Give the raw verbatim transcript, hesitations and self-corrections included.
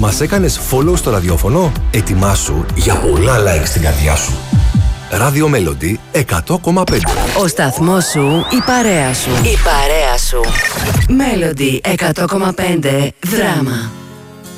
Μας έκανες follow στο ραδιόφωνο? Ετοιμάσου για πολλά like στην καρδιά σου. Radio Melody εκατό κόμμα πέντε. Ο σταθμός σου, η παρέα σου. Η παρέα σου. Melody εκατό κόμμα πέντε δράμα.